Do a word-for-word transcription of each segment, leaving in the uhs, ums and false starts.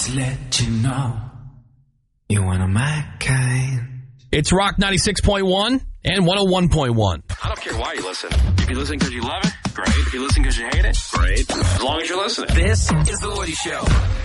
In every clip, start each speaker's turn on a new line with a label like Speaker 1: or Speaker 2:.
Speaker 1: just let you know you're one of my kind.
Speaker 2: It's Rock ninety-six point one and one oh one point one.
Speaker 3: I don't care why you listen. If you listen because you love it, great. If you listen because you hate it, great. As long as you're listening.
Speaker 1: This is The Woody Show.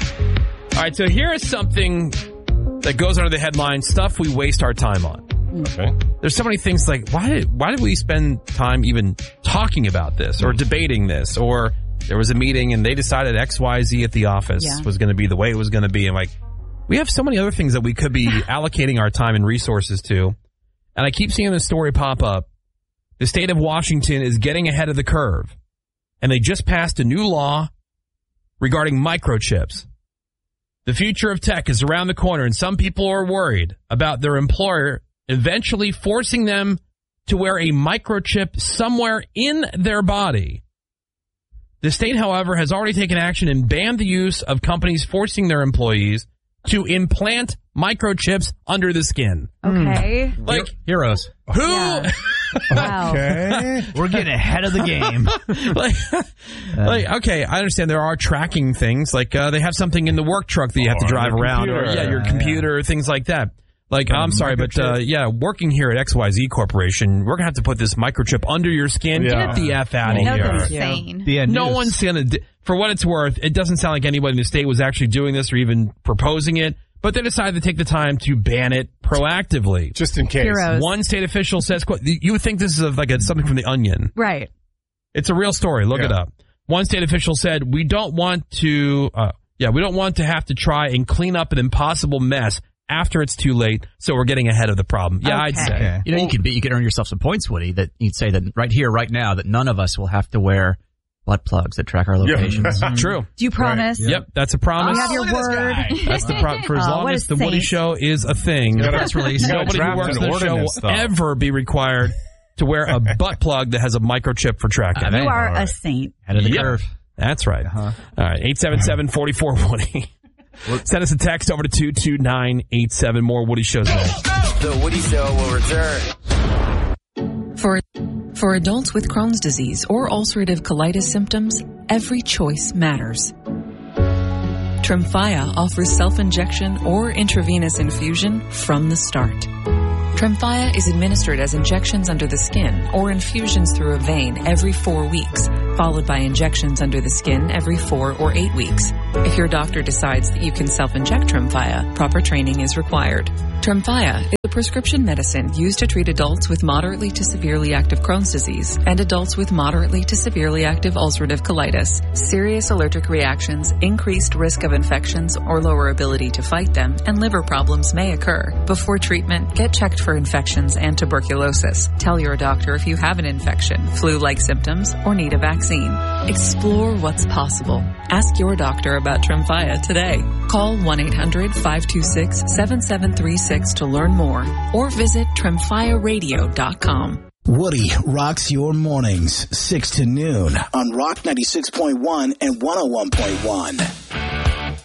Speaker 2: All right, so here is something that goes under the headline, stuff we waste our time on.
Speaker 4: Okay.
Speaker 2: There's so many things like, why did, why did we spend time even talking about this or debating this? Or there was a meeting and they decided X Y Z at the office
Speaker 5: Yeah.
Speaker 2: was going to be the way it was going to be. I'm like, we have so many other things that we could be allocating our time and resources to. And I keep seeing this story pop up. The state of Washington is getting ahead of the curve. And they just passed a new law regarding microchips. The future of tech is around the corner, and some people are worried about their employer eventually forcing them to wear a microchip somewhere in their body. The state, however, has already taken action and banned the use of companies forcing their employees to implant microchips under the skin.
Speaker 5: Okay.
Speaker 2: Like,
Speaker 4: Heroes.
Speaker 2: who?
Speaker 5: Yeah. Wow.
Speaker 4: Okay. We're getting ahead of the game.
Speaker 2: like, like, okay, I understand there are tracking things. Like, uh, they have something in the work truck that you have to
Speaker 4: Or
Speaker 2: drive
Speaker 4: your
Speaker 2: around. Or,
Speaker 4: computer.
Speaker 2: yeah, your
Speaker 4: Yeah.
Speaker 2: computer, things like that. Like, I'm sorry, but, uh, yeah, working here at X Y Z Corporation, we're going to have to put this microchip under your skin.
Speaker 4: Yeah.
Speaker 2: Get the F out of
Speaker 5: No,
Speaker 2: here.
Speaker 5: thank you.
Speaker 6: Insane.
Speaker 4: The
Speaker 2: No
Speaker 4: news.
Speaker 2: one's going to, for what it's worth, it doesn't sound like anybody in the state was actually doing this or even proposing it, but they decided to take the time to ban it proactively.
Speaker 4: Just in case.
Speaker 5: Heroes.
Speaker 2: One state official says, quote, you would think this is like a, something from The Onion.
Speaker 5: Right.
Speaker 2: It's a real story. Look
Speaker 4: Yeah.
Speaker 2: it up. One state official said, we don't want to, uh, yeah, we don't want to have to try and clean up an impossible mess after it's too late, so we're getting ahead of the problem. Yeah, I'd
Speaker 5: Okay.
Speaker 2: say.
Speaker 4: Okay.
Speaker 7: You know, you could be, you could earn yourself some points, Woody, that you'd say that right here, right now, that none of us will have to wear butt plugs that track our locations.
Speaker 2: True.
Speaker 5: Do you promise?
Speaker 2: Yep, that's a promise.
Speaker 5: You have your word.
Speaker 2: That's the problem. For as
Speaker 5: Oh,
Speaker 2: long
Speaker 5: what
Speaker 2: as
Speaker 5: a
Speaker 2: the Woody
Speaker 5: saint.
Speaker 2: Show is a thing,
Speaker 7: Get a press release.
Speaker 4: You gotta
Speaker 2: nobody who
Speaker 4: draft
Speaker 2: works
Speaker 4: an
Speaker 2: in the show will
Speaker 4: ordinance, though.
Speaker 2: ever be required to wear a butt plug that has a microchip for tracking.
Speaker 7: I mean,
Speaker 5: You are
Speaker 4: All right.
Speaker 5: a saint.
Speaker 7: Ahead of the
Speaker 2: Yep.
Speaker 7: curve.
Speaker 2: That's right.
Speaker 4: Uh-huh.
Speaker 2: All right, eight seven seven, four four, Woody. Send us a text over to two two nine eight seven. More Woody Shows next.
Speaker 1: The Woody Show will return.
Speaker 8: For, for adults with Crohn's disease or ulcerative colitis symptoms, every choice matters. Tremfya offers self-injection or intravenous infusion from the start. Tremfya is administered as injections under the skin or infusions through a vein every four weeks, followed by injections under the skin every four or eight weeks. If your doctor decides that you can self-inject Tremfya, proper training is required. Tremfya is a prescription medicine used to treat adults with moderately to severely active Crohn's disease and adults with moderately to severely active ulcerative colitis. Serious allergic reactions, increased risk of infections or lower ability to fight them, and liver problems may occur. Before treatment, get checked for infections and tuberculosis. Tell your doctor if you have an infection, flu-like symptoms, or need a vaccine. Explore what's possible. Ask your doctor about Tremfya today. Call one eight hundred, five two six, seven seven three six to learn more or visit tremfya radio dot com.
Speaker 9: Woody rocks your mornings, six to noon on Rock ninety-six point one and one oh one point one.